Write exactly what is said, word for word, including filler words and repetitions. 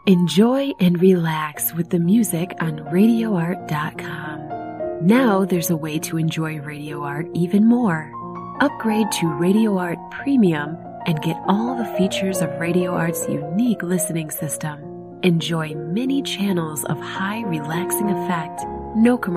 Enjoy and relax with the music on radio art dot com. Now there's a way to enjoy Radio Art even more. Upgrade to Radio Art Premium and get all the features of Radio Art's unique listening system. Enjoy many channels of high relaxing effect, no commercial